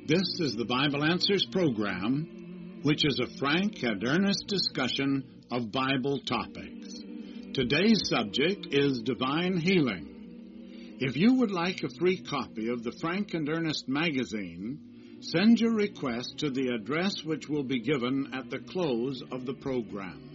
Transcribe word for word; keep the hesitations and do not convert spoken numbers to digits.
This is the Bible Answers program, which is a frank and earnest discussion of Bible topics. Today's subject is divine healing. If you would like a free copy of the Frank and Earnest magazine, send your request to the address which will be given at the close of the program.